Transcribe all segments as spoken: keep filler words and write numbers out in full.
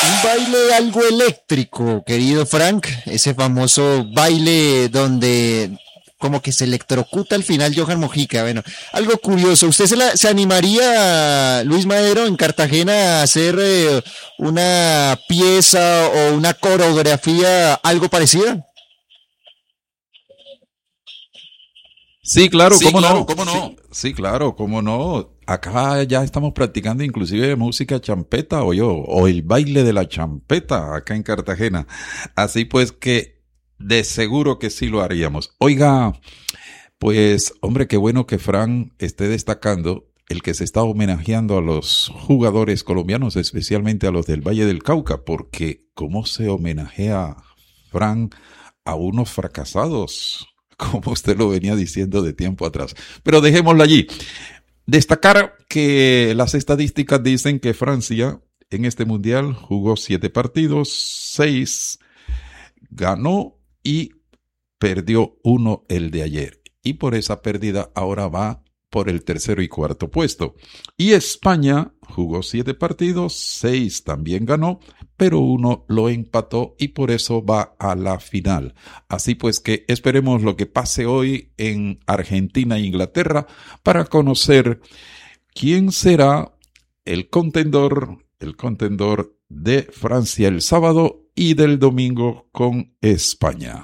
Un baile algo eléctrico, querido Frank, ese famoso baile donde como que se electrocuta al final Johan Mojica. Bueno, algo curioso. ¿Usted se, la, se animaría, Luis Madero, en Cartagena a hacer eh, una pieza o una coreografía algo parecida? Sí, claro, sí, cómo claro, no, cómo no. Sí, sí, claro, cómo no. Acá ya estamos practicando inclusive música champeta o yo, o el baile de la champeta acá en Cartagena. Así pues que de seguro que sí lo haríamos. Oiga, pues hombre, qué bueno que Fran esté destacando el que se está homenajeando a los jugadores colombianos, especialmente a los del Valle del Cauca, porque cómo se homenajea Fran a unos fracasados, como usted lo venía diciendo de tiempo atrás. Pero dejémoslo allí. Destacar que las estadísticas dicen que Francia en este mundial jugó siete partidos, seis ganó y perdió uno el de ayer. Y por esa pérdida ahora va por el tercero y cuarto puesto. Y España jugó siete partidos, seis también ganó, pero uno lo empató y por eso va a la final. Así pues que esperemos lo que pase hoy en Argentina e Inglaterra para conocer quién será el contendor, el contendor de Francia el sábado y del domingo con España.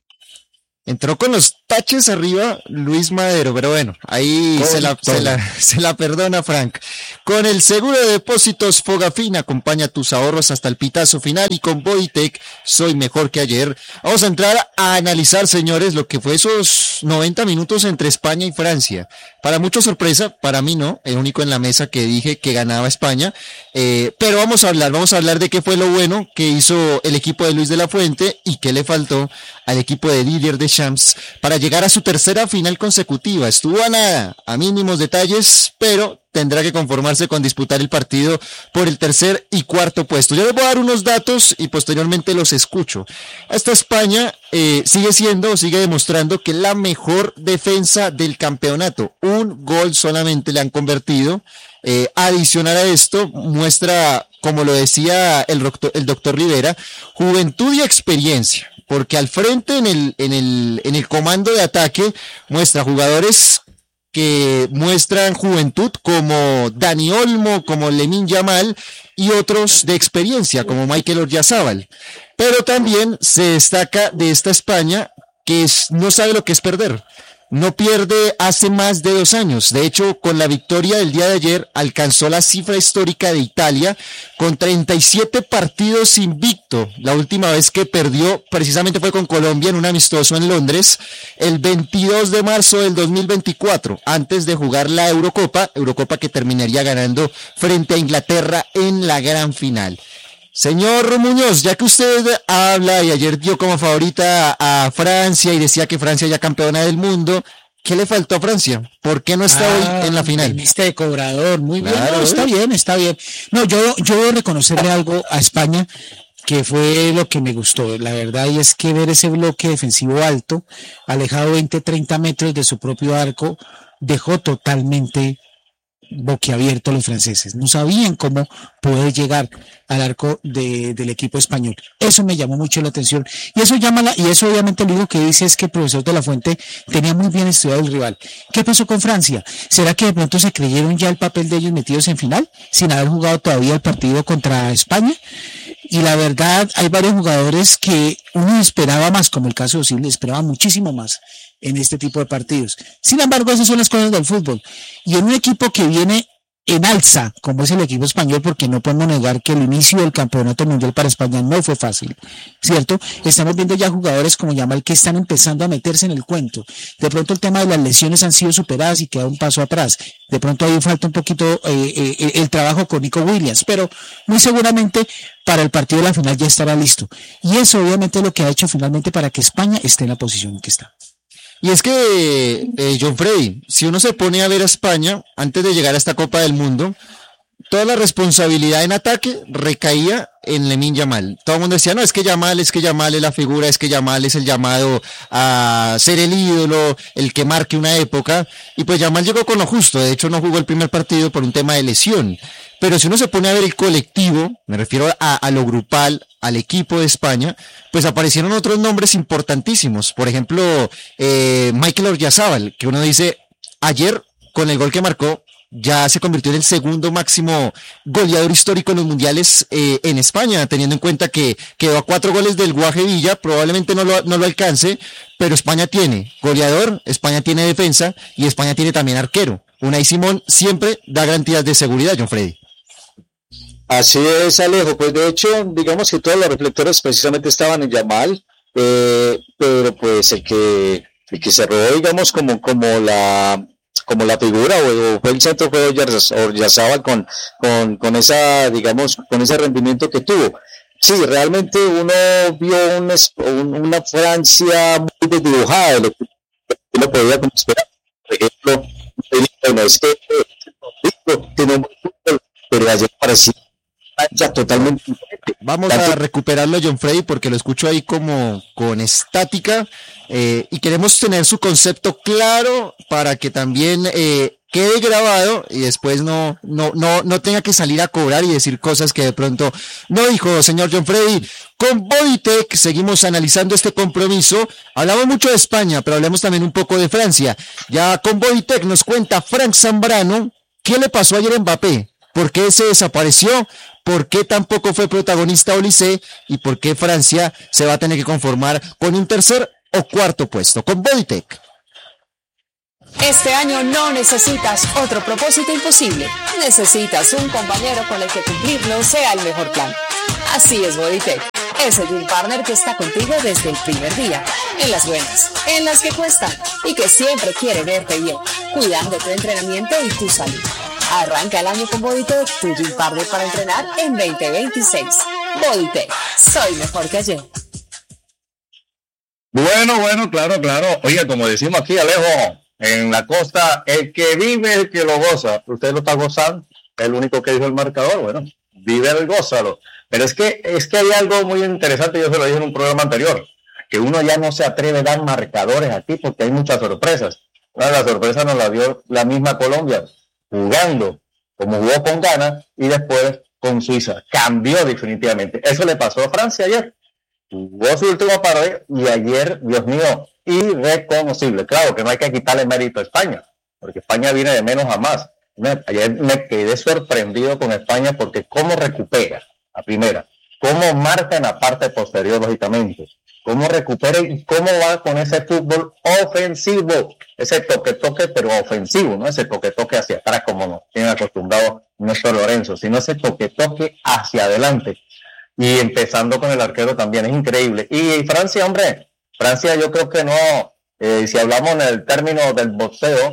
Entró con los taches arriba Luis Madero, pero bueno, ahí se la, se, la, se la perdona Frank. Con el seguro de depósitos Fogafín, acompaña tus ahorros hasta el pitazo final, y con Bodytech soy mejor que ayer. Vamos a entrar a analizar, señores, lo que fue esos noventa minutos entre España y Francia. Para mucha sorpresa, para mí no, el único en la mesa que dije que ganaba España, eh, pero vamos a hablar, vamos a hablar de qué fue lo bueno que hizo el equipo de Luis de la Fuente y qué le faltó al equipo de Didier Deschamps para llegar a su tercera final consecutiva. Estuvo a nada, a mínimos detalles, pero tendrá que conformarse con disputar el partido por el tercer y cuarto puesto. Yo les voy a dar unos datos y posteriormente los escucho. Esta España eh, sigue siendo, sigue demostrando que es la mejor defensa del campeonato. Un gol solamente le han convertido. Eh, adicional a esto, muestra, como lo decía el, el doctor Rivera, juventud y experiencia. Porque al frente en el, en el, en el comando de ataque muestra jugadores que muestran juventud como Dani Olmo, como Lamine Yamal y otros de experiencia como Michael Oyarzabal. Pero también se destaca de esta España que es, no sabe lo que es perder. No pierde hace más de dos años. De hecho, con la victoria del día de ayer, alcanzó la cifra histórica de Italia con treinta y siete partidos invicto. La última vez que perdió precisamente fue con Colombia en un amistoso en Londres, el veintidós de marzo del dos mil veinticuatro, antes de jugar la Eurocopa, Eurocopa que terminaría ganando frente a Inglaterra en la gran final. Señor Muñoz, ya que usted habla y ayer dio como favorita a Francia y decía que Francia ya campeona del mundo, ¿qué le faltó a Francia? ¿Por qué no está ah, hoy en la final? Viniste de cobrador, muy claro, bien, no, está bien, está bien. No, yo, yo debo reconocerle algo a España que fue lo que me gustó, la verdad, y es que ver ese bloque defensivo alto, alejado veinte, treinta metros de su propio arco, dejó totalmente boquiabierto a los franceses. No sabían cómo poder llegar al arco de, del equipo español. Eso me llamó mucho la atención. Y eso llama la, y eso obviamente lo único que dice es que el profesor de la Fuente tenía muy bien estudiado el rival. ¿Qué pasó con Francia? ¿Será que de pronto se creyeron ya el papel de ellos metidos en final, sin haber jugado todavía el partido contra España? Y la verdad, hay varios jugadores que uno esperaba más, como el caso de Osil, esperaba muchísimo más en este tipo de partidos. Sin embargo, esas son las cosas del fútbol. Y en un equipo que viene en alza, como es el equipo español, porque no podemos negar que el inicio del campeonato mundial para España no fue fácil, ¿cierto? Estamos viendo ya jugadores como Yamal que están empezando a meterse en el cuento. De pronto el tema de las lesiones han sido superadas y queda un paso atrás. De pronto ahí falta un poquito eh, eh, el trabajo con Nico Williams, pero muy seguramente para el partido de la final ya estará listo. Y eso obviamente es lo que ha hecho finalmente para que España esté en la posición en que está. Y es que, eh, John Freddy, si uno se pone a ver a España, antes de llegar a esta Copa del Mundo, toda la responsabilidad en ataque recaía en Lamine Yamal. Todo el mundo decía, no, es que Yamal, es que Yamal es la figura, es que Yamal es el llamado a ser el ídolo, el que marque una época. Y pues Yamal llegó con lo justo, de hecho no jugó el primer partido por un tema de lesión. pero si uno se pone a ver el colectivo, me refiero a, a lo grupal, al equipo de España, pues aparecieron otros nombres importantísimos. Por ejemplo, eh, Mikel Oyarzabal, que uno dice, ayer con el gol que marcó, ya se convirtió en el segundo máximo goleador histórico en los mundiales eh, en España, teniendo en cuenta que quedó a cuatro goles del Guaje Villa, probablemente no lo, no lo alcance, pero España tiene goleador, España tiene defensa y España tiene también arquero. Unai Simón siempre da garantías de seguridad, John Freddy. Así es, Alejo. Pues de hecho, digamos que todos los reflectores precisamente estaban en Yamal, eh, pero pues el que, el que se rodó, digamos, como, como la... como la figura o fue el centro fue Oyarzabal con, con, con esa, digamos, con ese rendimiento que tuvo. Sí, realmente uno vio un, una Francia muy desdibujada de lo que uno podía esperar. Por ejemplo, bueno, es que tiene un buen fútbol, pero ayer parecía ya totalmente diferente. Vamos a recuperarlo, John Freddy, porque lo escucho ahí como con estática, eh, y queremos tener su concepto claro para que también eh, quede grabado y después no, no, no, no tenga que salir a cobrar y decir cosas que de pronto no dijo, señor John Freddy. Con Bodytech seguimos analizando este compromiso. Hablamos mucho de España, pero hablemos también un poco de Francia. Ya con Bodytech nos cuenta Frank Zambrano qué le pasó ayer a Mbappé. ¿Por qué se desapareció? ¿Por qué tampoco fue protagonista Olise? ¿Y por qué Francia se va a tener que conformar con un tercer o cuarto puesto? Con Bodytech. Este año no necesitas otro propósito imposible. Necesitas un compañero con el que cumplirlo sea el mejor plan. Así es Bodytech. Ese Gym Partner que está contigo desde el primer día. En las buenas, en las que cuestan y que siempre quiere verte bien, cuidando tu entrenamiento y tu salud. Arranca el año con Bodytech, tu Gym Partner para entrenar en veinte veintiséis. Bodytech, soy mejor que ayer. Bueno, bueno, claro, claro. Oiga, como decimos aquí, Alejo, en la costa, el que vive es el que lo goza. Usted lo está gozando, es el único que dijo el marcador. Bueno, vive el gózalo. Pero es que, es que hay algo muy interesante, yo se lo dije en un programa anterior, que uno ya no se atreve a dar marcadores aquí porque hay muchas sorpresas. Una de las sorpresas nos la dio la misma Colombia, jugando como jugó con Ghana y después con Suiza. Cambió definitivamente. Eso le pasó a Francia ayer. Jugó su último partido y ayer, Dios mío, irreconocible. Claro que no hay que quitarle mérito a España, porque España viene de menos a más. Ayer me quedé sorprendido con España porque cómo recupera a primera, cómo marca en la parte posterior, lógicamente, cómo recupera y cómo va con ese fútbol ofensivo, ese toque-toque, pero ofensivo, no ese toque-toque hacia atrás como nos tiene acostumbrado Néstor Lorenzo, sino ese toque-toque hacia adelante. Y empezando con el arquero también, es increíble. Y Francia, hombre, Francia yo creo que no, eh, si hablamos en el término del boxeo,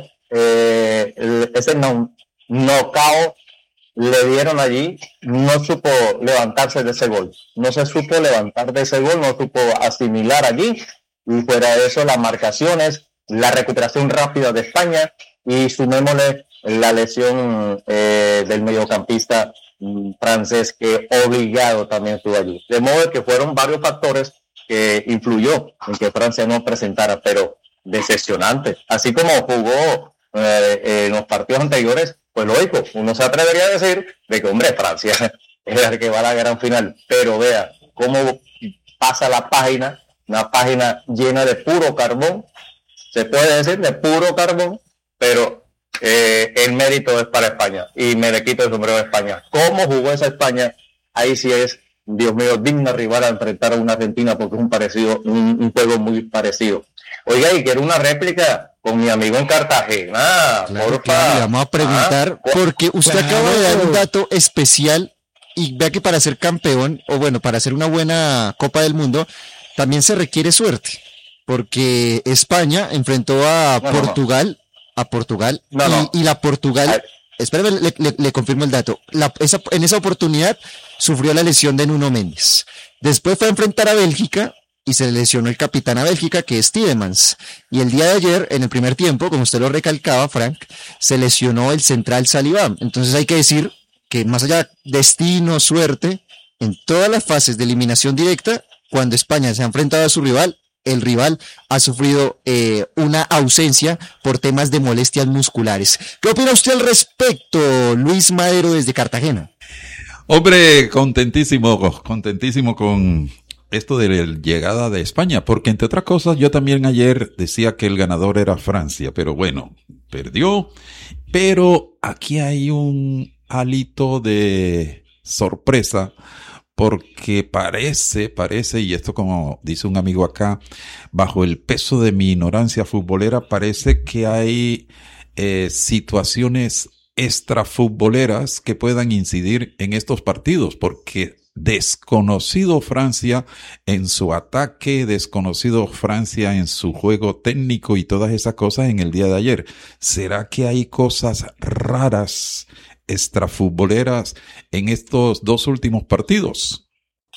eh, el, ese no, knockout le dieron allí, no supo levantarse de ese gol, no se supo levantar de ese gol, no supo asimilar allí, y fuera de eso las marcaciones, la recuperación rápida de España, y sumémosle la lesión eh, del mediocampista mm, francés, que obligado también estuvo allí, de modo que fueron varios factores que influyó en que Francia no presentara, pero decepcionante, así como jugó eh, en los partidos anteriores. Pues lógico, uno se atrevería a decir de que, hombre, Francia es el que va a la gran final, pero vea cómo pasa la página, una página llena de puro carbón, se puede decir de puro carbón, pero eh, el mérito es para España, y me le quito el sombrero de España. ¿Cómo jugó esa España? Ahí sí es, Dios mío, digna rival a enfrentar a una Argentina, porque es un parecido, un, un juego muy parecido. Oiga, y quiero una réplica con mi amigo en Cartagena, claro, porfa. Claro, le vamos a preguntar, ah, porque usted claro. acaba de dar un dato especial, y vea que para ser campeón, o bueno, para hacer una buena Copa del Mundo, también se requiere suerte, porque España enfrentó a no, Portugal, no, no. a Portugal, no, y, no. y la Portugal, espérame, le, le, le confirmo el dato, la, esa, en esa oportunidad sufrió la lesión de Nuno Méndez, después fue a enfrentar a Bélgica, y se lesionó el capitán a Bélgica, que es Tielemans. Y el día de ayer, en el primer tiempo, como usted lo recalcaba, Frank, se lesionó el central Saliba. Entonces hay que decir que más allá de destino, suerte, en todas las fases de eliminación directa, cuando España se ha enfrentado a su rival, el rival ha sufrido eh, una ausencia por temas de molestias musculares. ¿Qué opina usted al respecto, Luis Madero desde Cartagena? Hombre, contentísimo, contentísimo con esto de la llegada de España, porque entre otras cosas yo también ayer decía que el ganador era Francia, pero bueno, perdió, pero aquí hay un hálito de sorpresa, porque parece, parece, y esto como dice un amigo acá, bajo el peso de mi ignorancia futbolera, parece que hay eh, situaciones extrafutboleras que puedan incidir en estos partidos, porque desconocido Francia en su ataque, desconocido Francia en su juego técnico y todas esas cosas en el día de ayer. ¿Será que hay cosas raras, extrafutboleras en estos dos últimos partidos?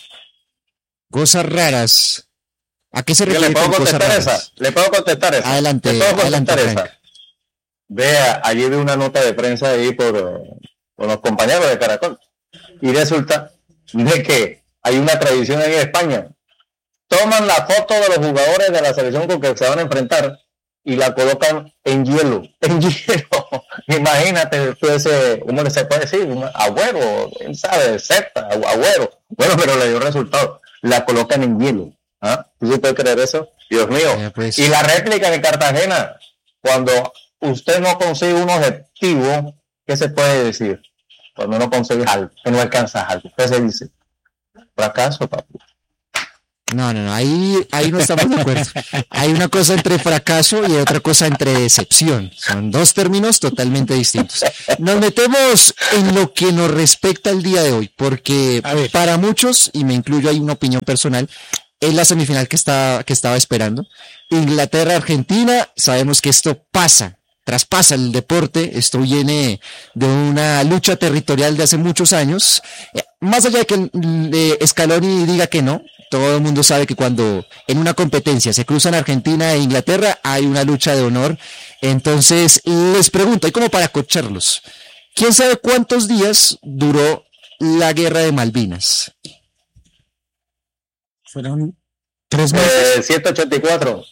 Cosas raras. ¿A qué se ¿Le refiere puedo con cosas contestar raras? esa? ¿Le puedo contestar esa? Adelante, ¿Le puedo adelante, contestar Frank. esa? Vea, allí vi una nota de prensa ahí por, por los compañeros de Caracol. Y resulta de que hay una tradición ahí en España. Toman la foto de los jugadores de la selección con que se van a enfrentar y la colocan en hielo. En hielo. Imagínate tú ese, ¿cómo se puede decir? Un agüero, ¿quién sabe? Secta, agüero. Bueno, pero le dio resultado. La colocan en hielo. ¿Ah? ¿Tú sí puedes creer eso? Dios mío. Eh, pues. Y la réplica de Cartagena, cuando usted no consigue un objetivo, ¿qué se puede decir? Cuando no consigues algo, que no alcanzas algo, ¿qué se dice? Fracaso, papi. No, no, no, ahí, ahí no estamos de acuerdo. Hay una cosa entre fracaso y otra cosa entre decepción. Son dos términos totalmente distintos. Nos metemos en lo que nos respecta el día de hoy, porque para muchos, y me incluyo ahí una opinión personal, es la semifinal que estaba, que estaba esperando. Inglaterra-Argentina, sabemos que esto pasa, traspasa el deporte, esto viene de una lucha territorial de hace muchos años. Eh, más allá de que eh, Scaloni diga que no, todo el mundo sabe que cuando en una competencia se cruzan Argentina e Inglaterra, hay una lucha de honor. Entonces, les pregunto, y como para cocharlos, ¿quién sabe cuántos días duró la guerra de Malvinas? Fueron tres meses. Eh, ciento ochenta y cuatro.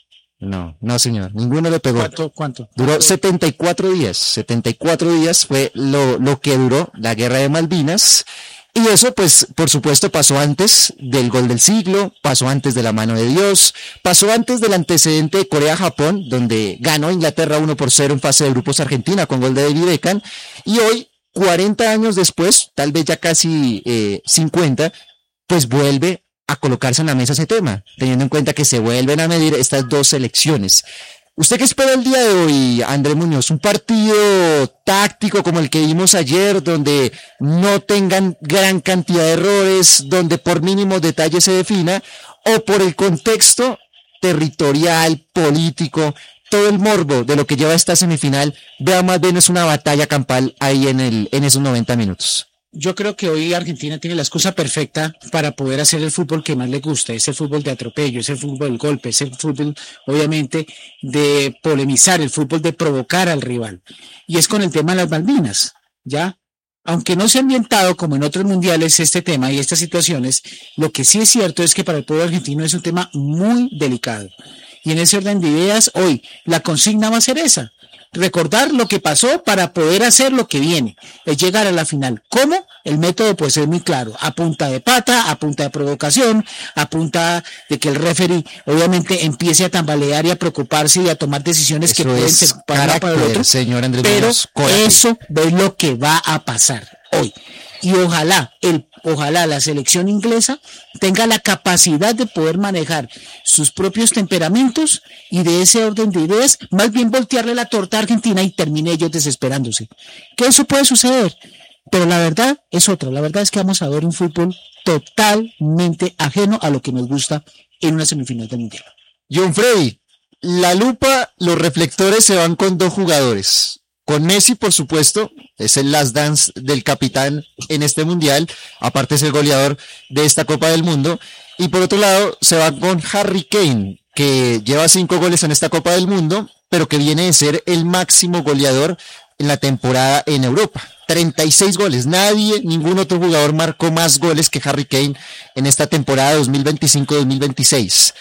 No, no señor, ninguno le pegó. ¿Cuánto? ¿Cuánto? Duró setenta y cuatro días, setenta y cuatro días fue lo, lo que duró la guerra de Malvinas, y eso pues por supuesto pasó antes del gol del siglo, pasó antes de la mano de Dios, pasó antes del antecedente de Corea-Japón, donde ganó Inglaterra uno por cero en fase de grupos Argentina con gol de David Beckham, y hoy, cuarenta años después, tal vez ya casi eh, cincuenta, pues vuelve a colocarse en la mesa ese tema, teniendo en cuenta que se vuelven a medir estas dos selecciones. ¿Usted qué espera el día de hoy, André Muñoz? ¿Un partido táctico como el que vimos ayer, donde no tengan gran cantidad de errores, donde por mínimos detalles se defina, o por el contexto territorial, político, todo el morbo de lo que lleva esta semifinal, vea más bien es una batalla campal ahí en, el, en esos noventa minutos? Yo creo que hoy Argentina tiene la excusa perfecta para poder hacer el fútbol que más le gusta, ese fútbol de atropello, ese fútbol del golpe, ese fútbol obviamente de polemizar, el fútbol de provocar al rival. Y es con el tema de las Malvinas, ¿ya? Aunque no se ha ambientado como en otros mundiales este tema y estas situaciones, lo que sí es cierto es que para el pueblo argentino es un tema muy delicado. Y en ese orden de ideas, hoy la consigna va a ser esa. Recordar lo que pasó para poder hacer lo que viene, es llegar a la final. ¿Cómo? El método puede ser muy claro, a punta de pata, a punta de provocación, a punta de que el referee obviamente empiece a tambalear y a preocuparse y a tomar decisiones eso que pueden ser para, para el otro, señor Andrés pero Muñoz, eso es lo que va a pasar hoy. Y ojalá, el, ojalá la selección inglesa tenga la capacidad de poder manejar sus propios temperamentos y de ese orden de ideas, más bien voltearle la torta a Argentina y termine ellos desesperándose. Que eso puede suceder, pero la verdad es otra. La verdad es que vamos a ver un fútbol totalmente ajeno a lo que nos gusta en una semifinal del Mundial. John Freddy, la lupa, los reflectores se van con dos jugadores. Con Messi, por supuesto, es el last dance del capitán en este mundial, aparte es el goleador de esta Copa del Mundo, y por otro lado se va con Harry Kane, que lleva cinco goles en esta Copa del Mundo, pero que viene de ser el máximo goleador en la temporada en Europa. treinta y seis goles, nadie, ningún otro jugador marcó más goles que Harry Kane en esta temporada dos mil veinticinco dos mil veintiséis.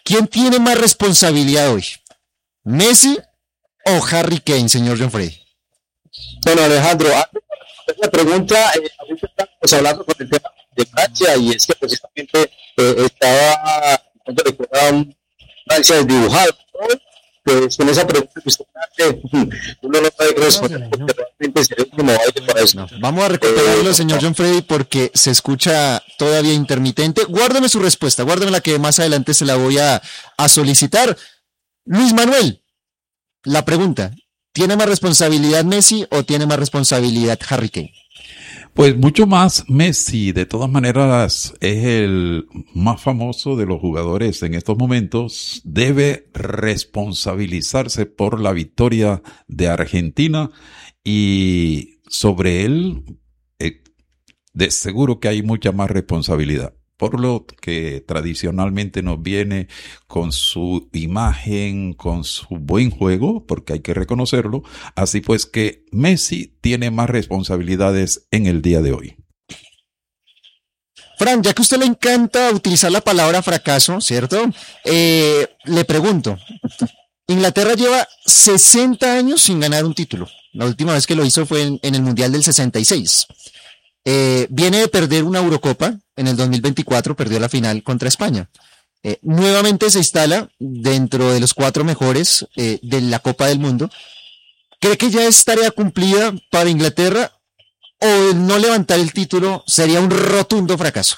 ¿Quién tiene más responsabilidad hoy? ¿Messi o Harry Kane, señor John Freddy? Bueno, Alejandro, la pregunta, eh, ahorita estamos hablando con el tema de Francia y es que precisamente eh, estaba recordando Francia desdibujado, ¿no? Pues con esa pregunta que usted hace, uno no puede responder porque realmente sería un último baile para eso. No, vamos a recuperarlo, eh, señor John Freddy, porque se escucha todavía intermitente. Guárdeme su respuesta, guárdeme la que más adelante se la voy a, a solicitar. Luis Manuel, la pregunta, ¿tiene más responsabilidad Messi o tiene más responsabilidad Harry Kane? Pues mucho más Messi, de todas maneras es el más famoso de los jugadores en estos momentos, debe responsabilizarse por la victoria de Argentina y sobre él eh, de seguro que hay mucha más responsabilidad. Por lo que tradicionalmente nos viene con su imagen, con su buen juego, porque hay que reconocerlo. Así pues que Messi tiene más responsabilidades en el día de hoy. Fran, ya que a usted le encanta utilizar la palabra fracaso, ¿cierto? Eh, le pregunto, Inglaterra lleva sesenta años sin ganar un título. La última vez que lo hizo fue en, en el Mundial del sesenta y seis. Eh, viene de perder una Eurocopa en el dos mil veinticuatro, perdió la final contra España. Eh, nuevamente se instala dentro de los cuatro mejores eh, de la Copa del Mundo. ¿Cree que ya es tarea cumplida para Inglaterra o no levantar el título sería un rotundo fracaso?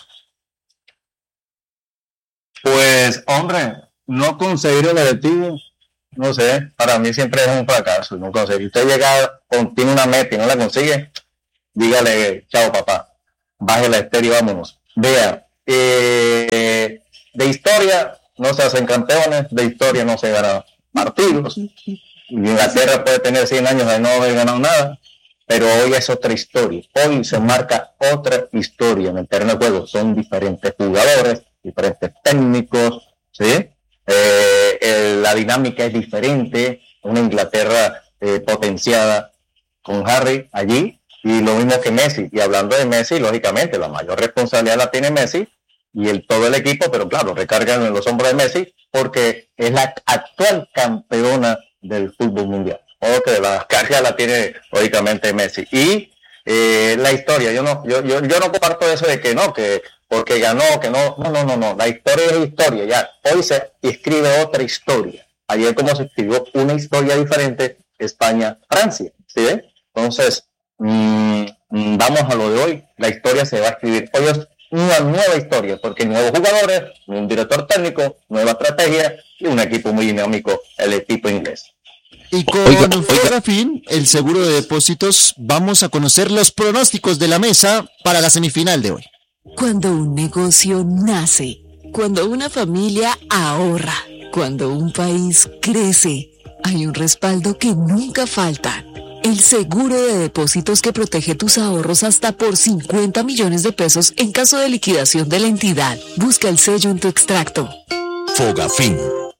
Pues, hombre, no conseguir el objetivo, no sé, para mí siempre es un fracaso. No conseguir. Usted llega, tiene una meta y no la consigue, dígale, chao papá, baje la estéreo y vámonos. Vea, eh, de historia no se hacen campeones, de historia no se ganan partidos. Inglaterra puede tener cien años de no haber ganado nada, pero hoy es otra historia. Hoy se marca otra historia en el terreno de juego. Son diferentes jugadores, diferentes técnicos, ¿sí? Eh, eh, la dinámica es diferente. Una Inglaterra eh, potenciada con Harry allí. Y lo mismo que Messi. Y hablando de Messi, lógicamente, la mayor responsabilidad la tiene Messi y el, todo el equipo, pero claro, recargan en los hombros de Messi porque es la actual campeona del fútbol mundial. O que la carga la tiene, lógicamente, Messi. Y eh, la historia, yo no, yo, yo, yo no comparto eso de que no, que porque ganó, que no, no, no, no, no. La historia es historia, ya. Hoy se escribe otra historia. Ayer como se escribió una historia diferente, España-Francia, ¿sí ven? Entonces, Mm, vamos a lo de hoy, la historia se va a escribir. Hoy es una nueva historia, porque nuevos jugadores, un director técnico, nueva estrategia y un equipo muy dinámico, el equipo inglés. Y con Fogafín, el seguro de depósitos, vamos a conocer los pronósticos de la mesa para la semifinal de hoy. Cuando un negocio nace, cuando una familia ahorra, cuando un país crece, hay un respaldo que nunca falta. El seguro de depósitos que protege tus ahorros hasta por cincuenta millones de pesos en caso de liquidación de la entidad. Busca el sello en tu extracto. Fogafín.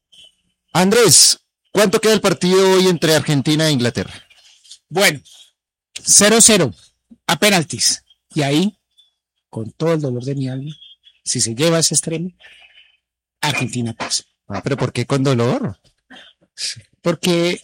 Andrés, ¿cuánto queda el partido hoy entre Argentina e Inglaterra? Bueno, cero cero a penaltis. Y ahí, con todo el dolor de mi alma, si se lleva a ese extremo, Argentina pasa. Ah, pero ¿por qué con dolor? Porque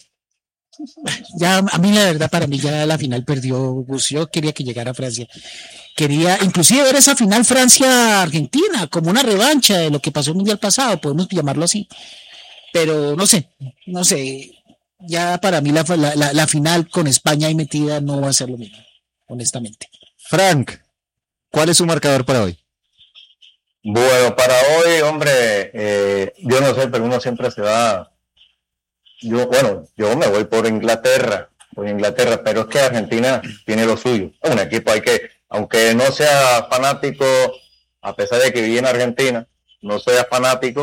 ya a mí la verdad, para mí ya la final perdió. Yo quería que llegara Francia. Quería inclusive ver esa final Francia-Argentina como una revancha de lo que pasó el mundial pasado, podemos llamarlo así. Pero no sé, no sé. Ya para mí la, la, la final con España ahí metida no va a ser lo mismo, honestamente. Frank, ¿cuál es su marcador para hoy? Bueno, para hoy, hombre, eh, yo no sé, pero uno siempre se va. Yo, bueno, yo me voy por Inglaterra, por Inglaterra, pero es que Argentina tiene lo suyo. Un equipo hay que, aunque no sea fanático, a pesar de que vive en Argentina, no sea fanático,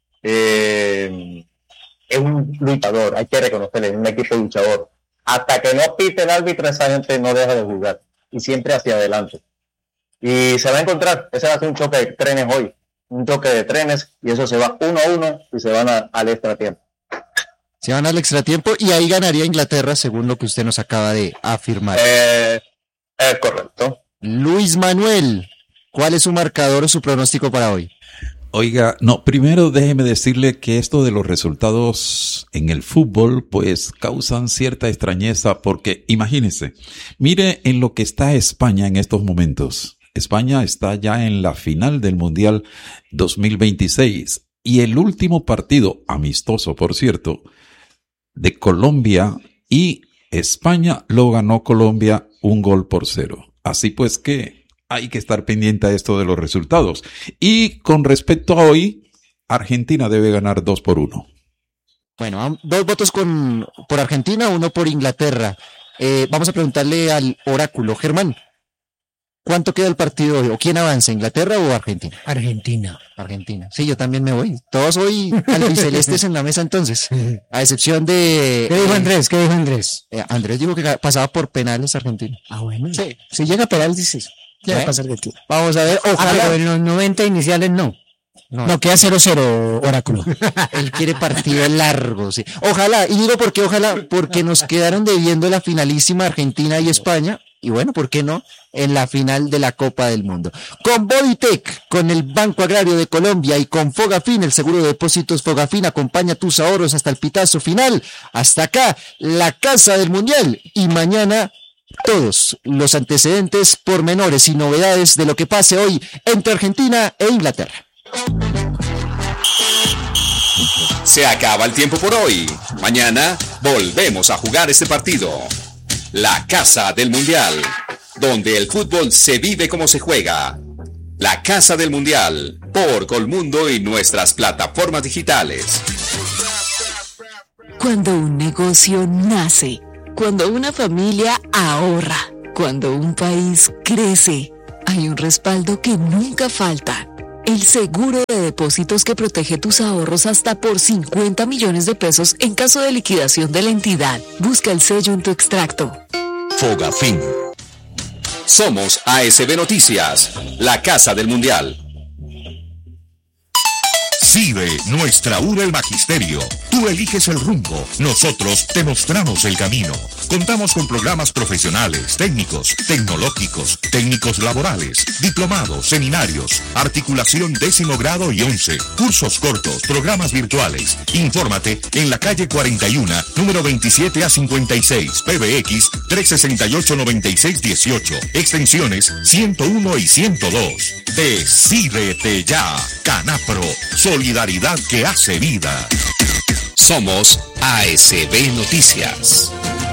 eh, es un luchador, hay que reconocerle, es un equipo luchador. Hasta que no pite el árbitro, esa gente no deja de jugar y siempre hacia adelante. Y se va a encontrar, ese va a ser un choque de trenes hoy, un choque de trenes y eso se va uno a uno y se van a, al extratiempo. Se van al extratiempo y ahí ganaría Inglaterra, según lo que usted nos acaba de afirmar. Eh, es correcto. Luis Manuel, ¿cuál es su marcador o su pronóstico para hoy? Oiga, no, primero déjeme decirle que esto de los resultados en el fútbol pues causan cierta extrañeza porque imagínese, mire en lo que está España en estos momentos. España está ya en la final del Mundial dos mil veintiséis y el último partido, amistoso por cierto, de Colombia y España lo ganó Colombia un gol por cero. Así pues que hay que estar pendiente a esto de los resultados. Y con respecto a hoy, Argentina debe ganar dos por uno. Bueno, dos votos con, por Argentina, uno por Inglaterra. Eh, vamos a preguntarle al oráculo. Germán, ¿cuánto queda el partido hoy? ¿O quién avanza, Inglaterra o Argentina? Argentina. Argentina. Sí, yo también me voy. Todos hoy albicelestes en la mesa entonces. A excepción de... ¿Qué dijo eh, Andrés? ¿Qué dijo Andrés? eh, Andrés dijo que pasaba por penales Argentina. Ah, bueno. Sí. Si llega a penal, dices. Ya va a Bueno, pasar de ti. Vamos a ver, Ah, ojalá. pero en los noventa iniciales no. No, No, queda cero cero, oráculo. él quiere partido largo, sí. Ojalá, y digo por qué ojalá, porque nos quedaron debiendo la finalísima Argentina y España, y bueno, ¿por qué no? En la final de la Copa del Mundo. Con Bodytech, con el Banco Agrario de Colombia y con Fogafín, el seguro de depósitos Fogafín acompaña tus ahorros hasta el pitazo final. Hasta acá, la Casa del Mundial. Y mañana, todos los antecedentes, pormenores y novedades de lo que pase hoy entre Argentina e Inglaterra. Se acaba el tiempo por hoy. Mañana volvemos a jugar este partido. La Casa del Mundial, donde el fútbol se vive como se juega. La Casa del Mundial, por Colmundo y nuestras plataformas digitales. Cuando un negocio nace, cuando una familia ahorra, cuando un país crece, hay un respaldo que nunca falta. El seguro de depósitos que protege tus ahorros hasta por cincuenta millones de pesos en caso de liquidación de la entidad. Busca el sello en tu extracto. Fogafín. Somos A S B Noticias, la Casa del Mundial. Sigue nuestra U del Magisterio. Tú eliges el rumbo, nosotros te mostramos el camino. Contamos con programas profesionales, técnicos, tecnológicos, técnicos laborales, diplomados, seminarios, articulación décimo grado y once, cursos cortos, programas virtuales. Infórmate en la calle cuarenta y uno, número veintisiete a cincuenta y seis, P B X trescientos sesenta y ocho, noventa y seis dieciocho, extensiones ciento uno y ciento dos. Decídete ya, Canapro, solidaridad que hace vida. Somos A S B Noticias.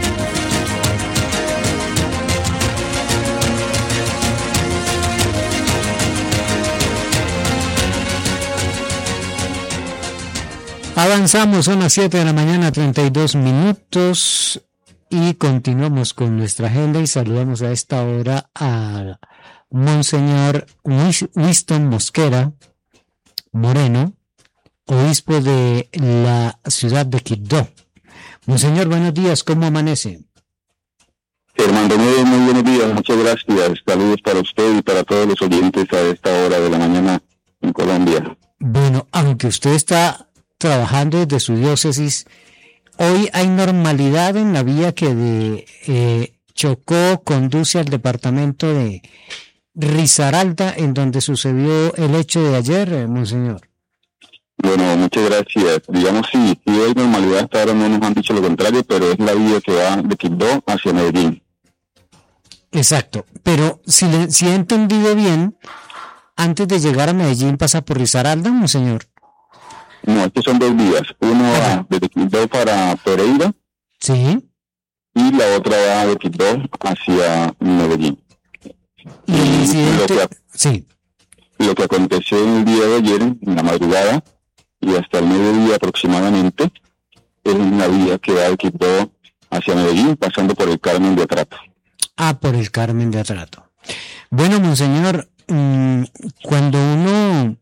Avanzamos, son las siete de la mañana, treinta y dos minutos, y continuamos con nuestra agenda y saludamos a esta hora a Monseñor Winston Mosquera Moreno, obispo de la ciudad de Quibdó. Monseñor, buenos días, ¿cómo amanece? Hermano, muy, muy buenos días, muchas gracias. Saludos para usted y para todos los oyentes a esta hora de la mañana en Colombia. Bueno, aunque usted está trabajando desde su diócesis, hoy hay normalidad en la vía que de eh, Chocó conduce al departamento de Risaralda, en donde sucedió el hecho de ayer, eh, Monseñor. Bueno, muchas gracias. Digamos, sí, sí hay normalidad, hasta ahora no nos han dicho lo contrario, pero es la vía que va de Quibdó hacia Medellín. Exacto, pero si, le, si he entendido bien, antes de llegar a Medellín pasa por Risaralda, Monseñor. No, estos son dos vías. Uno va desde Quibdó para Pereira. Sí. Y la otra va de Quibdó hacia Medellín. Y el incidente, lo que, sí. Lo que aconteció en el día de ayer, en la madrugada, y hasta el mediodía aproximadamente, es una vía que va de Quibdó hacia Medellín, pasando por el Carmen de Atrato. Ah, por el Carmen de Atrato. Bueno, Monseñor, mmm, cuando uno...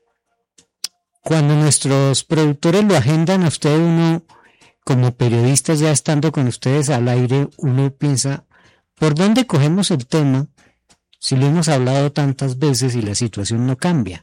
Cuando nuestros productores lo agendan a usted, uno, como periodista ya estando con ustedes al aire, uno piensa, ¿por dónde cogemos el tema si lo hemos hablado tantas veces y la situación no cambia?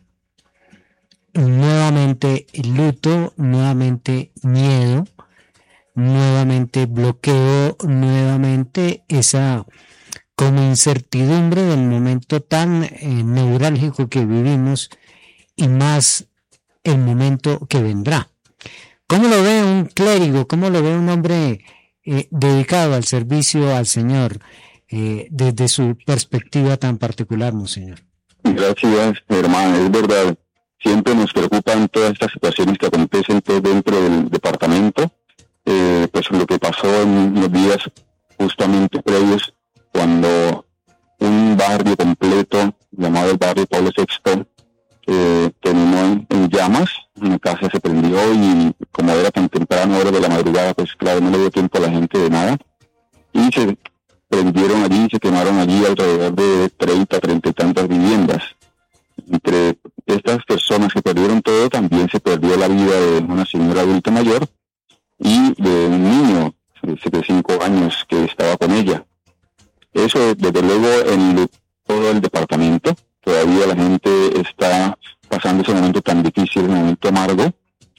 Nuevamente luto, nuevamente miedo, nuevamente bloqueo, nuevamente esa como incertidumbre del momento tan eh, neurálgico que vivimos y más el momento que vendrá. ¿Cómo lo ve un clérigo? ¿Cómo lo ve un hombre eh, dedicado al servicio al Señor eh, desde su perspectiva tan particular, monseñor? Gracias, hermano, es verdad. Siempre nos preocupan todas estas situaciones que acontecen pues, dentro del departamento. Eh, pues lo que pasó en los días justamente previos, cuando un barrio completo, llamado el barrio Pablo sexto, eh, terminó en, en llamas, una casa se prendió y como era tan temprano, hora de la madrugada, pues claro, no le dio tiempo a la gente de nada, y se prendieron allí, se quemaron allí alrededor de treinta, treinta y tantas viviendas. Entre estas personas que perdieron todo, también se perdió la vida de una señora adulta mayor y de un niño de cinco años que estaba con ella. Eso, desde luego, en todo el departamento, todavía la gente está pasando ese momento tan difícil, un momento amargo.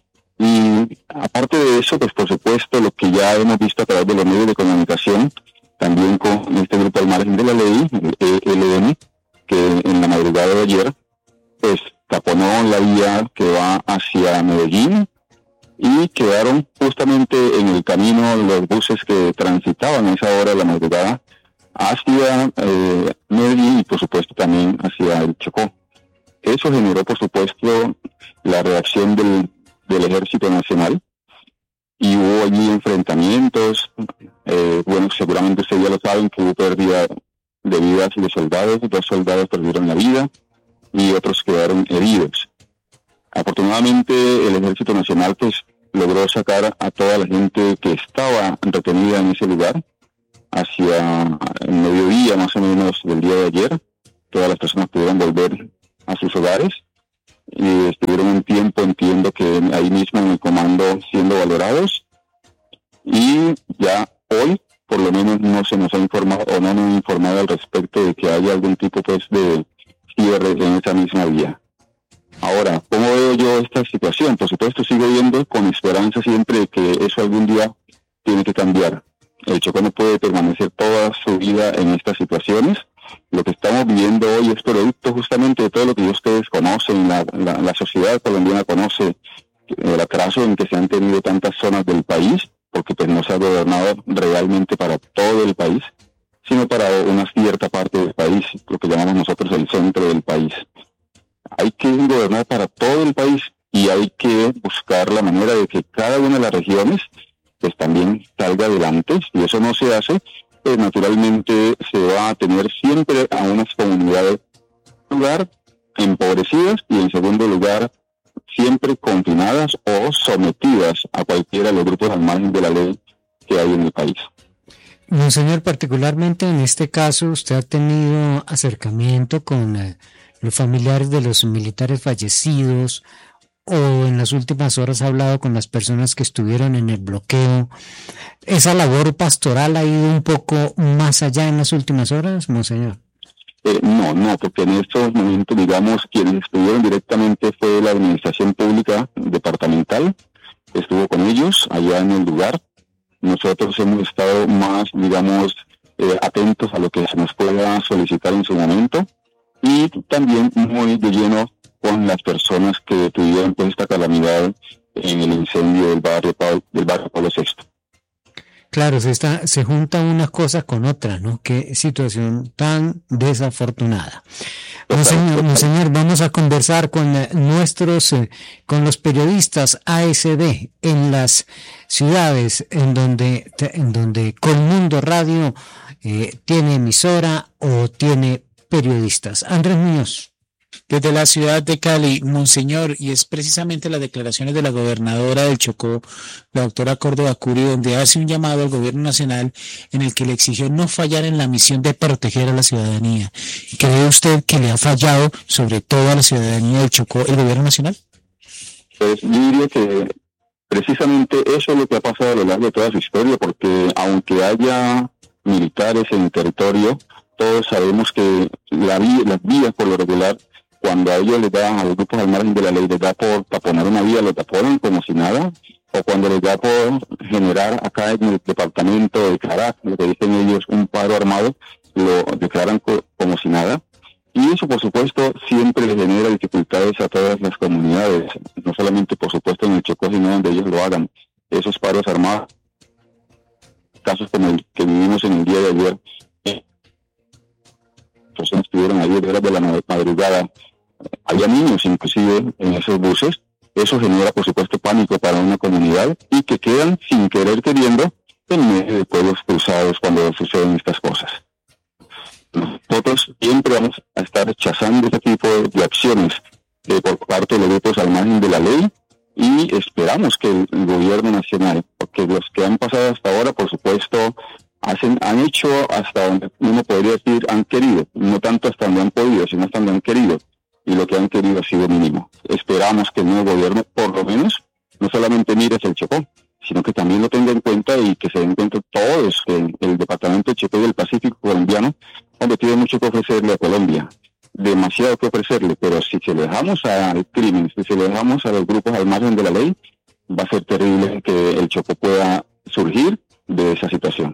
Y aparte de eso, pues por supuesto, lo que ya hemos visto a través de los medios de comunicación, también con este grupo al margen de la ley, el E L N, que en la madrugada de ayer, pues taponó la vía que va hacia Medellín y quedaron justamente en el camino los buses que transitaban a esa hora de la madrugada hacia eh, Medellín y por supuesto también hacia el Chocó. Eso generó por supuesto la reacción del, del Ejército Nacional y hubo allí enfrentamientos. Eh, bueno, seguramente ustedes ya lo saben que hubo pérdida de vidas de soldados, dos soldados perdieron la vida y otros quedaron heridos. Afortunadamente el Ejército Nacional pues logró sacar a toda la gente que estaba retenida en ese lugar hacia el mediodía más o menos del día de ayer. Todas las personas pudieron volver a sus hogares y estuvieron un tiempo, entiendo que ahí mismo en el comando siendo valorados, y ya hoy por lo menos no se nos ha informado o no nos han informado al respecto de que haya algún tipo pues de cierre en esa misma vía. Ahora, ¿cómo veo yo esta situación? Por supuesto, sigo viendo con esperanza siempre de que eso algún día tiene que cambiar. El Chocó no puede permanecer toda su vida en estas situaciones. Lo que estamos viviendo hoy es producto justamente de todo lo que ustedes conocen, la, la, la sociedad colombiana conoce el atraso en que se han tenido tantas zonas del país, porque pues no se ha gobernado realmente para todo el país, sino para una cierta parte del país, lo que llamamos nosotros el centro del país. Hay que gobernar para todo el país y hay que buscar la manera de que cada una de las regiones pues también salga adelante. Si eso no se hace, pues naturalmente se va a tener siempre a unas comunidades, en lugar, empobrecidas y en segundo lugar, siempre confinadas o sometidas a cualquiera de los grupos al margen de la ley que hay en el país. Monseñor, particularmente en este caso, ¿usted ha tenido acercamiento con eh, los familiares de los militares fallecidos o en las últimas horas ha hablado con las personas que estuvieron en el bloqueo? ¿Esa labor pastoral ha ido un poco más allá en las últimas horas, monseñor? Eh, no, no, porque en estos momentos, digamos, quienes estuvieron directamente fue la administración pública departamental, estuvo con ellos allá en el lugar. Nosotros hemos estado más, digamos, eh, atentos a lo que se nos pueda solicitar en su momento y también muy de lleno con las personas que tuvieron pues esta calamidad en el incendio del barrio del barrio Pablo sexto. Claro, se está, se junta una cosa con otra, ¿no? Qué situación tan desafortunada. Monseñor, monseñor, vamos a conversar con nuestros, eh, con los periodistas A S B en las ciudades en donde, en donde Colmundo Radio eh, tiene emisora o tiene periodistas. Andrés Muñoz. Desde la ciudad de Cali, monseñor, y es precisamente las declaraciones de la gobernadora del Chocó, la doctora Córdoba Curi, donde hace un llamado al gobierno nacional en el que le exigió no fallar en la misión de proteger a la ciudadanía. ¿Cree usted que le ha fallado sobre todo a la ciudadanía del Chocó el gobierno nacional? Pues yo diría que precisamente eso es lo que ha pasado a lo largo de toda su historia, porque aunque haya militares en el territorio, todos sabemos que la vía, las vías por lo regular, cuando a ellos les da, a los grupos al margen de la ley, les da por taponar una vía, lo taponan como si nada, o cuando les da por generar acá en el departamento de Caracas, lo que dicen ellos, un paro armado, lo declaran co- como si nada. Y eso, por supuesto, siempre le genera dificultades a todas las comunidades, no solamente, por supuesto, en el Chocó, sino donde ellos lo hagan. Esos paros armados, casos como el que vivimos en el día de ayer, personas estuvieron ahí de horas de la madrugada, había niños inclusive en esos buses. Eso genera, por supuesto, pánico para una comunidad y que quedan sin querer queriendo en medio de pueblos cruzados cuando suceden estas cosas. Nosotros siempre vamos a estar rechazando este tipo de, de acciones eh, por parte de los grupos al margen de la ley, y esperamos que el, el gobierno nacional, porque los que han pasado hasta ahora, por supuesto, hacen, han hecho hasta donde uno podría decir han querido, no tanto hasta donde han podido, sino hasta donde han querido, y lo que han querido ha sido mínimo. Esperamos que el nuevo gobierno, por lo menos, no solamente mire hacia el Chocó, sino que también lo tenga en cuenta y que se den cuenta todos que el, el departamento de Chocó y del Pacífico colombiano, donde tiene mucho que ofrecerle a Colombia, demasiado que ofrecerle, pero si se lo dejamos al crimen, si se lo dejamos a los grupos al margen de la ley, va a ser terrible que el Chocó pueda surgir de esa situación.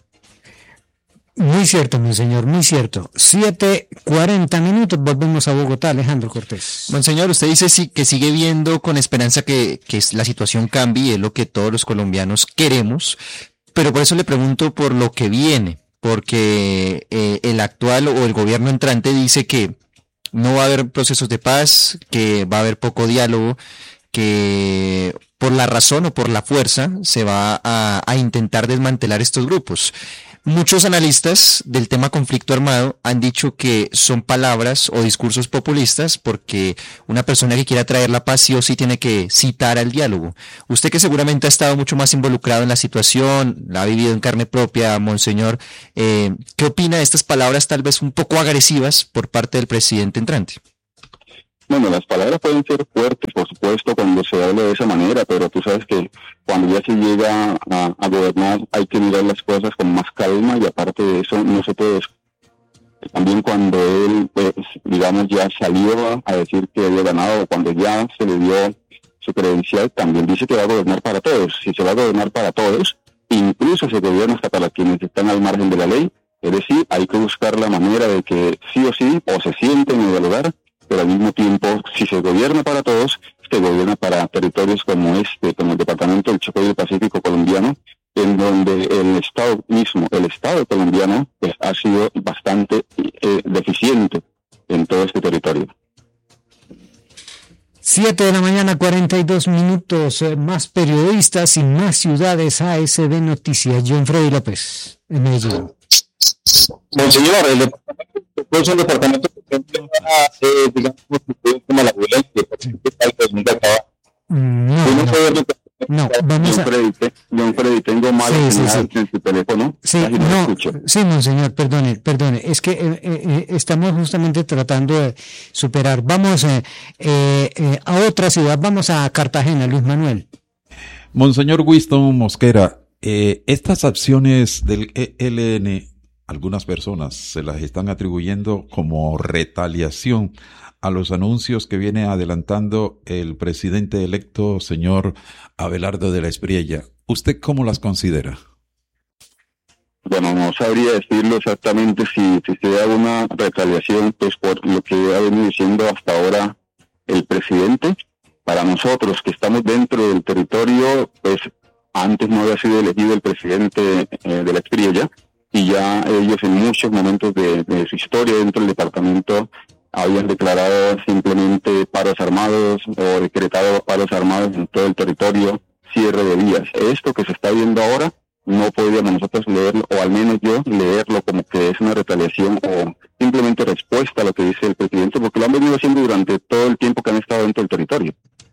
Muy cierto, monseñor, muy cierto. Siete, cuarenta minutos, volvemos a Bogotá. Alejandro Cortés. Monseñor, usted dice sí, que sigue viendo con esperanza que, que la situación cambie, es lo que todos los colombianos queremos, pero por eso le pregunto por lo que viene, porque eh, el actual o el gobierno entrante dice que no va a haber procesos de paz, que va a haber poco diálogo, que por la razón o por la fuerza se va a, a intentar desmantelar estos grupos. Muchos analistas del tema conflicto armado han dicho que son palabras o discursos populistas, porque una persona que quiera traer la paz sí o sí tiene que citar al diálogo. Usted, que seguramente ha estado mucho más involucrado en la situación, la ha vivido en carne propia, monseñor, eh, ¿qué opina de estas palabras tal vez un poco agresivas por parte del presidente entrante? Bueno, las palabras pueden ser fuertes, por supuesto, cuando se habla de esa manera, pero tú sabes que cuando ya se llega a, a gobernar hay que mirar las cosas con más calma, y aparte de eso no se puede. También cuando él, pues, digamos, ya salió a decir que había ganado, o cuando ya se le dio su credencial, también dice que va a gobernar para todos. Si se va a gobernar para todos, incluso se gobierna hasta para quienes están al margen de la ley, es decir, hay que buscar la manera de que sí o sí, o se sienten en el lugar, pero al mismo tiempo, si se gobierna para todos, se gobierna para territorios como este, como el departamento del Chocó y del Pacífico colombiano, en donde el Estado mismo, el Estado colombiano, pues, ha sido bastante eh, deficiente en todo este territorio. Siete de la mañana, cuarenta y dos minutos, más periodistas y más ciudades. A S B Noticias. John Freddy López, en Medellín. Monseñor, el departamento es un departamento que eh, digamos, como la violencia, no, no, no, vamos a... John Freddy, John Freddy, tengo mal sí, sí, sí. en tu teléfono. Sí, no, no sí, monseñor, perdone, perdone, es que eh, eh, estamos justamente tratando de superar. Vamos eh, eh, a otra ciudad, vamos a Cartagena, Luis Manuel. Monseñor Winston Mosquera, eh, estas acciones del E L N, algunas personas se las están atribuyendo como retaliación a los anuncios que viene adelantando el presidente electo, señor Abelardo de la Espriella. ¿Usted cómo las considera? Bueno, no sabría decirlo exactamente si, si se da una retaliación, pues por lo que ha venido diciendo hasta ahora el presidente. Para nosotros que estamos dentro del territorio, pues antes no había sido elegido el presidente eh, de la Espriella, y ya ellos en muchos momentos de, de su historia dentro del departamento habían declarado simplemente paros armados o decretado paros armados en todo el territorio, cierre de vías. Esto que se está viendo ahora no podríamos nosotros leerlo, o al menos yo leerlo como que es una retaliación o simplemente respuesta a lo que dice el presidente, porque lo han venido haciendo durante todo el tiempo que han estado dentro del territorio.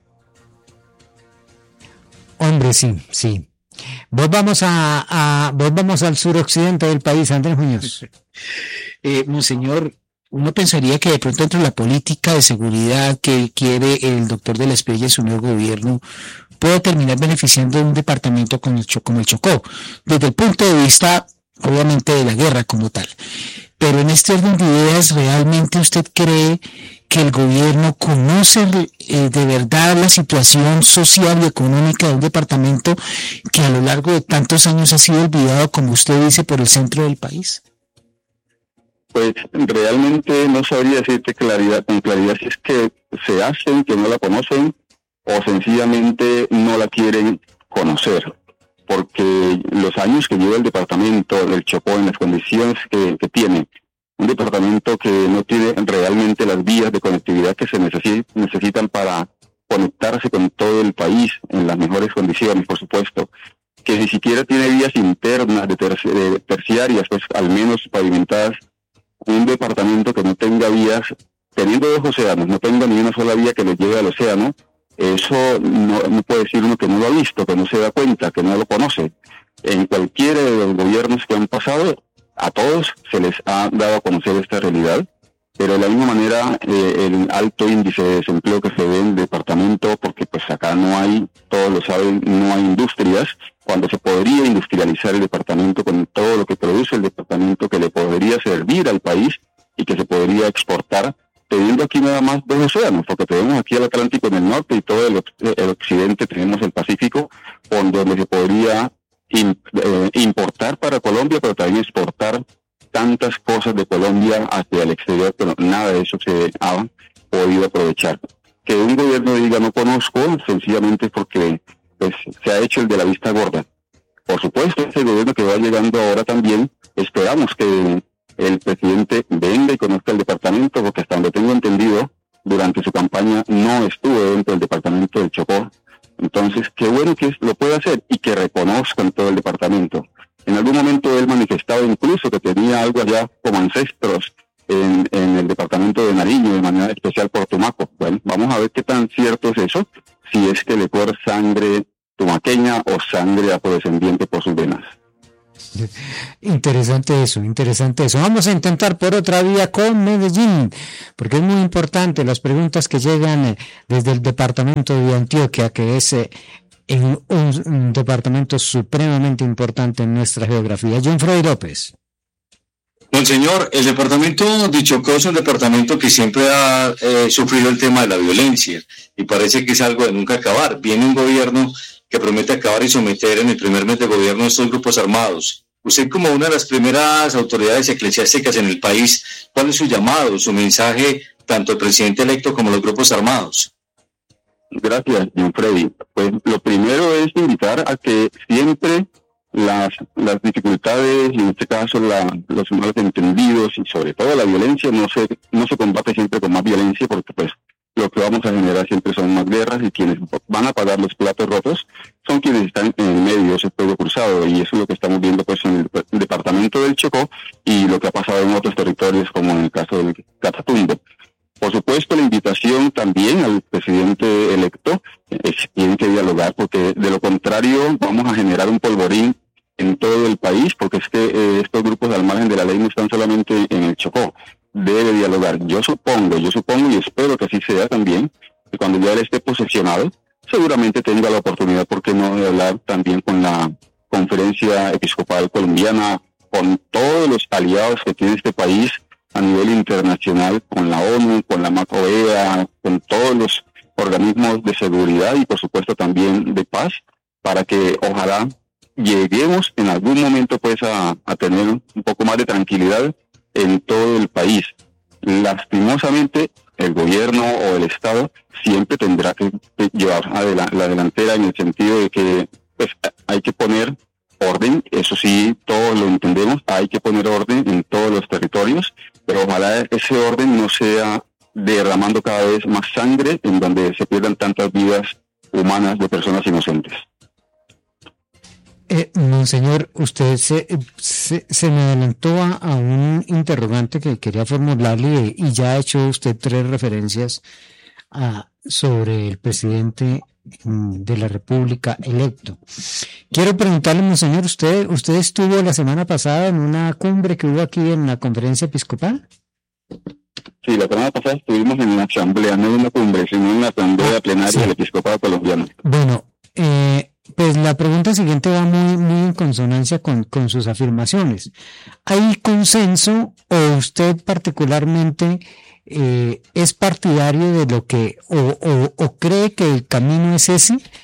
Hombre, sí, sí. Volvamos a, a volvamos al suroccidente del país, Andrés Muñoz. Eh, monseñor, uno pensaría que de pronto entre la política de seguridad que quiere el doctor de la Espriella y su nuevo gobierno puede terminar beneficiando de un departamento como el, como el Chocó, desde el punto de vista, obviamente, de la guerra como tal. Pero en este orden de ideas, ¿realmente usted cree que el gobierno conoce eh, de verdad la situación social y económica de un departamento que a lo largo de tantos años ha sido olvidado, como usted dice, por el centro del país? Pues realmente no sabría decirte claridad, con claridad si es que se hacen, que no la conocen, o sencillamente no la quieren conocer. Porque los años que lleva el departamento del Chocó en las condiciones que, que tiene, un departamento que no tiene realmente las vías de conectividad que se necesi- necesitan para conectarse con todo el país en las mejores condiciones, por supuesto, que ni siquiera tiene vías internas de, terci- de terciarias, pues al menos pavimentadas. Un departamento que no tenga vías, teniendo dos océanos, no tenga ni una sola vía que le lleve al océano, eso no, no puede decir uno que no lo ha visto, que no se da cuenta, que no lo conoce. En cualquiera de los gobiernos que han pasado, a todos se les ha dado a conocer esta realidad, pero de la misma manera eh, el alto índice de desempleo que se ve en el departamento, porque pues acá no hay, todos lo saben, no hay industrias, cuando se podría industrializar el departamento con todo lo que produce el departamento, que le podría servir al país y que se podría exportar, teniendo aquí nada más dos océanos, porque tenemos aquí el Atlántico en el norte y todo el, el occidente tenemos el Pacífico, con donde se podría in, eh, importar para Colombia, pero también exportar tantas cosas de Colombia hacia el exterior, pero nada de eso se ha podido aprovechar. Que un gobierno diga no conozco, sencillamente porque pues, se ha hecho el de la vista gorda. Por supuesto, ese gobierno que va llegando ahora también, esperamos que el presidente venga y conozca el departamento, porque hasta donde tengo entendido, durante su campaña no estuvo dentro del departamento del Chocó. Entonces, qué bueno que lo pueda hacer y que reconozcan todo el departamento. En algún momento él manifestaba incluso que tenía algo allá como ancestros en, en el departamento de Nariño, de manera especial por Tumaco. Bueno, vamos a ver qué tan cierto es eso, si es que le corre sangre tumaqueña o sangre afrodescendiente por sus venas. Interesante eso, interesante eso. Vamos a intentar por otra vía con Medellín, porque es muy importante las preguntas que llegan desde el departamento de Antioquia, que es eh, en un, un departamento supremamente importante en nuestra geografía. John Freddy López. Monseñor, el departamento de Chocó es un departamento que siempre ha eh, sufrido el tema de la violencia y parece que es algo de nunca acabar. Viene un gobierno que promete acabar y someter en el primer mes de gobierno a estos grupos armados. Usted, como una de las primeras autoridades eclesiásticas en el país, ¿cuál es su llamado, su mensaje, tanto al presidente electo como a los grupos armados? Gracias, John Freddy. Pues lo primero es invitar a que siempre las, las dificultades, y en este caso la, los malos entendidos y sobre todo la violencia, no se, no se combate siempre con más violencia, porque pues lo que vamos a generar siempre son más guerras, y quienes van a pagar los platos rotos son quienes están en el medio de ese fuego cruzado, y eso es lo que estamos viendo pues en el, el departamento del Chocó y lo que ha pasado en otros territorios como en el caso del Catatumbo. Por supuesto, la invitación también al presidente electo es tiene que dialogar, porque de lo contrario vamos a generar un polvorín en todo el país, porque es que eh, estos grupos al margen de la ley no están solamente en el Chocó. Debe dialogar. Yo supongo, yo supongo y espero que así sea también, que cuando ya él esté posesionado, seguramente tenga la oportunidad, ¿por qué no?, de hablar también con la Conferencia Episcopal Colombiana, con todos los aliados que tiene este país a nivel internacional, con la ONU, con la MACOEA, con todos los organismos de seguridad y por supuesto también de paz, para que ojalá lleguemos en algún momento pues a, a tener un poco más de tranquilidad en todo el país. Lastimosamente, el gobierno o el Estado siempre tendrá que llevar adela- la delantera, en el sentido de que pues hay que poner orden, eso sí, todos lo entendemos, hay que poner orden en todos los territorios, pero ojalá ese orden no sea derramando cada vez más sangre, en donde se pierdan tantas vidas humanas de personas inocentes. Eh, Monseñor, usted se, se, se me adelantó a, a un interrogante que quería formularle, y ya ha hecho usted tres referencias a, sobre el presidente de la República electo. Quiero preguntarle, Monseñor, usted, usted estuvo la semana pasada en una cumbre que hubo aquí en la Conferencia Episcopal. Sí, la semana pasada estuvimos en una asamblea, no en una cumbre, sino en la asamblea plenaria sí. del Episcopado colombiano. Bueno, eh, pues la pregunta siguiente va muy, muy en consonancia con, con sus afirmaciones. ¿Hay consenso o usted particularmente eh, es partidario de lo que, o, o, o cree que el camino es ese,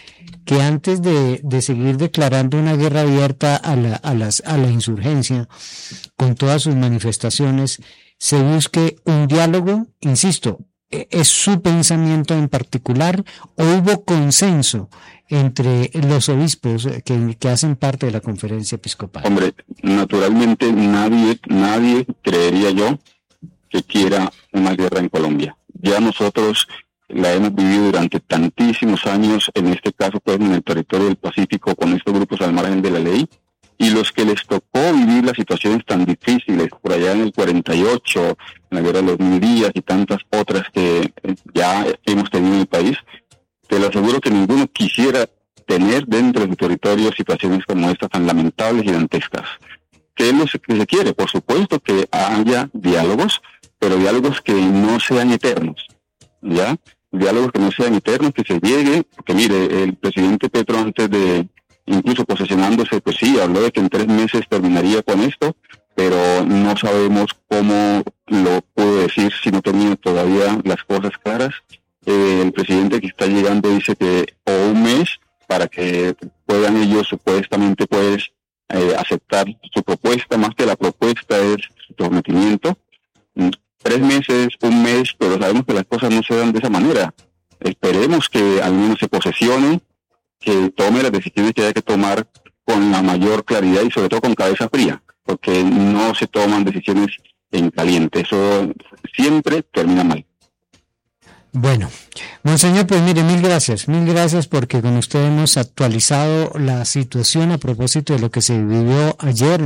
que antes de, de seguir declarando una guerra abierta a la, a las, a la insurgencia, con todas sus manifestaciones, se busque un diálogo, insisto, ¿es su pensamiento en particular o hubo consenso entre los obispos que, que hacen parte de la conferencia episcopal? Hombre, naturalmente nadie, nadie creería yo que quiera una guerra en Colombia. Ya nosotros la hemos vivido durante tantísimos años, en este caso pues en el territorio del Pacífico, con estos grupos al margen de la ley, y los que les tocó vivir las situaciones tan difíciles por allá en el cuarenta y ocho, en la guerra de los mil días y tantas otras que ya hemos tenido en el país, te lo aseguro que ninguno quisiera tener dentro de su territorio situaciones como estas tan lamentables y dantescas. ¿Qué es lo que se quiere? Por supuesto que haya diálogos, pero diálogos que no sean eternos, ¿ya? Diálogos que no sean eternos, que se llegue, porque mire, el presidente Petro antes de incluso posesionándose, pues sí, habló de que en tres meses terminaría con esto, pero no sabemos cómo lo pudo decir si no tenía todavía las cosas claras. Eh, el presidente que está llegando dice que o un mes para que puedan ellos supuestamente pues eh, aceptar su propuesta, más que la propuesta es su sometimiento. Tres meses, un mes, pero sabemos que las cosas no se dan de esa manera. Esperemos que al menos se posesione, que tome las decisiones que haya que tomar con la mayor claridad y sobre todo con cabeza fría, porque no se toman decisiones en caliente, eso siempre termina mal. Bueno, monseñor, pues mire, mil gracias, mil gracias porque con usted hemos actualizado la situación a propósito de lo que se vivió ayer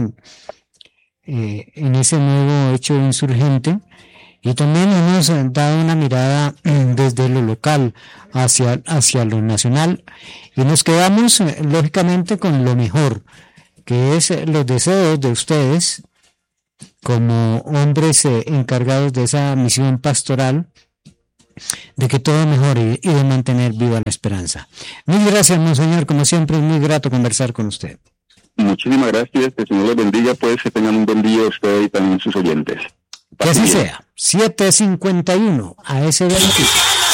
eh, en ese nuevo hecho insurgente. Y también hemos dado una mirada desde lo local hacia, hacia lo nacional y nos quedamos lógicamente con lo mejor, que es los deseos de ustedes como hombres encargados de esa misión pastoral, de que todo mejore y de mantener viva la esperanza. Mil gracias, monseñor, como siempre es muy grato conversar con usted. Muchísimas gracias, que el Señor les bendiga, pues que tengan un buen día usted y también sus oyentes. Que así sea. siete cincuenta y uno A S B Noticias.